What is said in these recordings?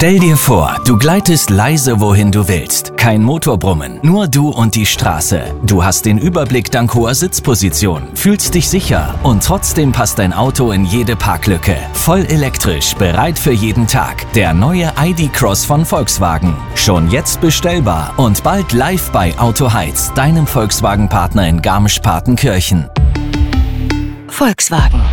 Stell dir vor, du gleitest leise wohin du willst. Kein Motorbrummen, nur du und die Straße. Du hast den Überblick dank hoher Sitzposition, fühlst dich sicher und trotzdem passt dein Auto in jede Parklücke. Voll elektrisch, bereit für jeden Tag. Der neue ID.Cross von Volkswagen. Schon jetzt bestellbar und bald live bei Autoheiz, deinem Volkswagen-Partner in Garmisch-Partenkirchen. Volkswagen.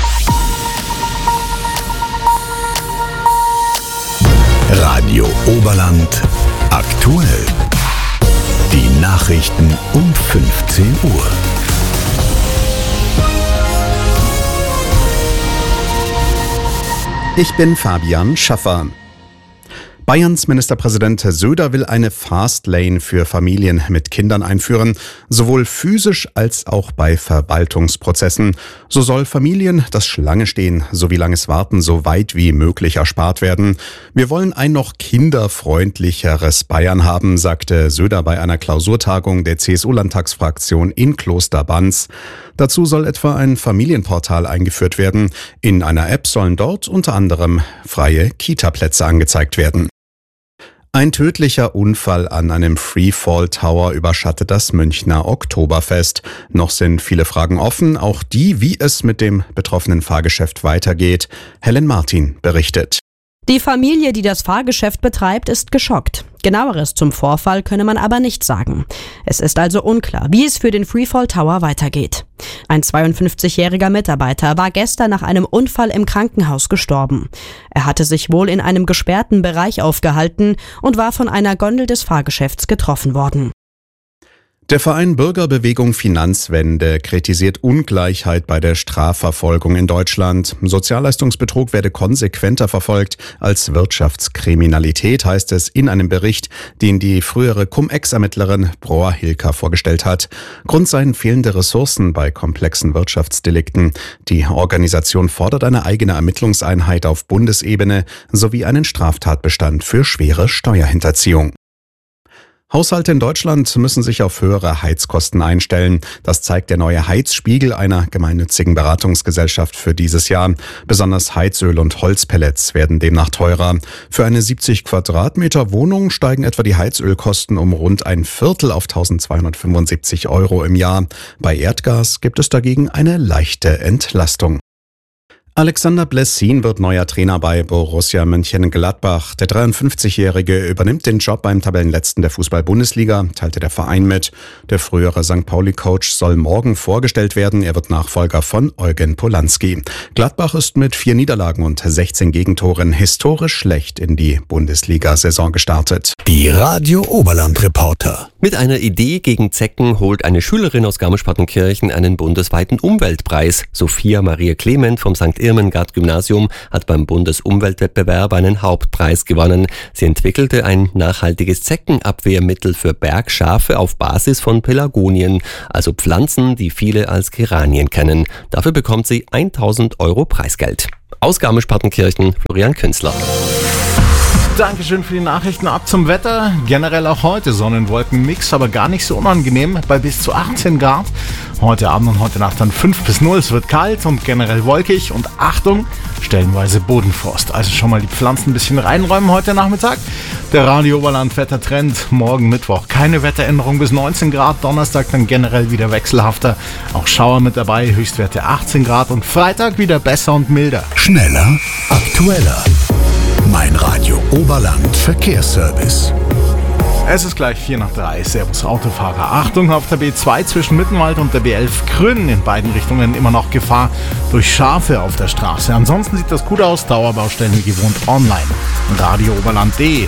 Radio Oberland aktuell. Die Nachrichten um 15 Uhr. Ich bin Fabian Schaffer. Bayerns Ministerpräsident Söder will eine Fastlane für Familien mit Kindern einführen, sowohl physisch als auch bei Verwaltungsprozessen. So soll Familien das Schlange-Stehen sowie langes Warten so weit wie möglich erspart werden. Wir wollen ein noch kinderfreundlicheres Bayern haben, sagte Söder bei einer Klausurtagung der CSU-Landtagsfraktion in Klosterbanz. Dazu soll etwa ein Familienportal eingeführt werden. In einer App sollen dort unter anderem freie Kita-Plätze angezeigt werden. Ein tödlicher Unfall an einem Freefall Tower überschattet das Münchner Oktoberfest. Noch sind viele Fragen offen, auch die, wie es mit dem betroffenen Fahrgeschäft weitergeht. Helen Martin berichtet. Die Familie, die das Fahrgeschäft betreibt, ist geschockt. Genaueres zum Vorfall könne man aber nicht sagen. Es ist also unklar, wie es für den Freefall Tower weitergeht. Ein 52-jähriger Mitarbeiter war gestern nach einem Unfall im Krankenhaus gestorben. Er hatte sich wohl in einem gesperrten Bereich aufgehalten und war von einer Gondel des Fahrgeschäfts getroffen worden. Der Verein Bürgerbewegung Finanzwende kritisiert Ungleichheit bei der Strafverfolgung in Deutschland. Sozialleistungsbetrug werde konsequenter verfolgt als Wirtschaftskriminalität, heißt es in einem Bericht, den die frühere Cum-Ex-Ermittlerin Broa Hilker vorgestellt hat. Grund seien fehlende Ressourcen bei komplexen Wirtschaftsdelikten. Die Organisation fordert eine eigene Ermittlungseinheit auf Bundesebene sowie einen Straftatbestand für schwere Steuerhinterziehung. Haushalte in Deutschland müssen sich auf höhere Heizkosten einstellen. Das zeigt der neue Heizspiegel einer gemeinnützigen Beratungsgesellschaft für dieses Jahr. Besonders Heizöl und Holzpellets werden demnach teurer. Für eine 70 Quadratmeter Wohnung steigen etwa die Heizölkosten um rund ein Viertel auf 1.275 € im Jahr. Bei Erdgas gibt es dagegen eine leichte Entlastung. Alexander Blessin wird neuer Trainer bei Borussia Mönchengladbach. Der 53-Jährige übernimmt den Job beim Tabellenletzten der Fußball-Bundesliga, teilte der Verein mit. Der frühere St. Pauli-Coach soll morgen vorgestellt werden. Er wird Nachfolger von Eugen Polanski. Gladbach ist mit 4 Niederlagen und 16 Gegentoren historisch schlecht in die Bundesliga-Saison gestartet. Die Radio Oberland Reporter. Mit einer Idee gegen Zecken holt eine Schülerin aus Garmisch-Partenkirchen einen bundesweiten Umweltpreis. Sophia Maria Clement vom St. Irmengard-Gymnasium hat beim Bundesumweltwettbewerb einen Hauptpreis gewonnen. Sie entwickelte ein nachhaltiges Zeckenabwehrmittel für Bergschafe auf Basis von Pelargonien, also Pflanzen, die viele als Geranien kennen. Dafür bekommt sie 1.000 € Preisgeld. Aus Garmisch-Partenkirchen, Florian Künzler. Dankeschön für die Nachrichten. Ab zum Wetter. Generell auch heute Sonnenwolkenmix, aber gar nicht so unangenehm bei bis zu 18 Grad. Heute Abend und heute Nacht dann 5 bis 0. Es wird kalt und generell wolkig und Achtung, stellenweise Bodenfrost. Also schon mal die Pflanzen ein bisschen reinräumen heute Nachmittag. Der Radio Oberland Wettertrend morgen Mittwoch. Keine Wetteränderung bis 19 Grad. Donnerstag dann generell wieder wechselhafter. Auch Schauer mit dabei. Höchstwerte 18 Grad und Freitag wieder besser und milder. Schneller, aktueller. Mein Radio Oberland Verkehrsservice. Es ist gleich 2:04. Servus Autofahrer. Achtung, auf der B2 zwischen Mittenwald und der B11 Grün in beiden Richtungen immer noch Gefahr durch Schafe auf der Straße. Ansonsten sieht das gut aus. Dauerbaustellen wie gewohnt online. radiooberland.de.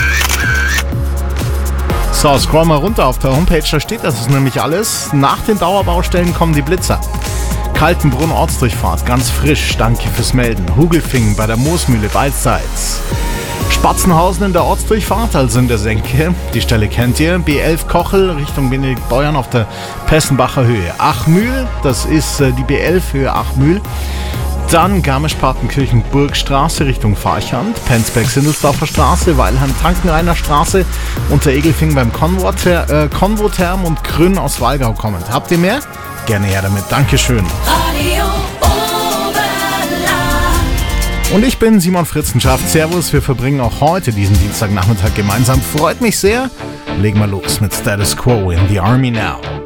So, scroll mal runter auf der Homepage, da steht das ist nämlich alles. Nach den Dauerbaustellen kommen die Blitzer. Kaltenbrunn Ortsdurchfahrt, ganz frisch, danke fürs Melden. Hugelfingen bei der Moosmühle beidseits. Spatzenhausen in der Ortsdurchfahrt, also in der Senke, die Stelle kennt ihr. B11 Kochel Richtung Benediktbeuern auf der Pessenbacher Höhe. Achmühl, das ist die B11 Höhe Achmühl. Dann Garmisch-Partenkirchen Burgstraße Richtung Farchand, Penzberg-Sindelsdorfer Straße, Weilheim-Tankenreiner Straße, unter Egelfingen beim Konvotherm und Grün aus Walgau kommend. Habt ihr mehr? Gerne her damit. Dankeschön. Radio Oberland. Und ich bin Simon Fritzenschaft. Servus, wir verbringen auch heute diesen Dienstagnachmittag gemeinsam. Freut mich sehr. Legen wir los mit Status Quo in the Army Now.